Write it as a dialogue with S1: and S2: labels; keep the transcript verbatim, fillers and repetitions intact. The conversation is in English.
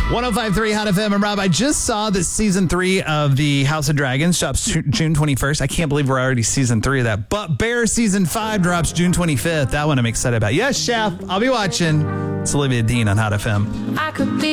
S1: one oh five point three Hot F M. I'm Rob. I just saw that season three of the House of Dragons drops June twenty-first. I can't believe we're already season three of that. But Bear season five drops June twenty-fifth. That one I'm excited about. Yes, Chef. I'll be watching. It's Olivia Dean on Hot F M.
S2: I could be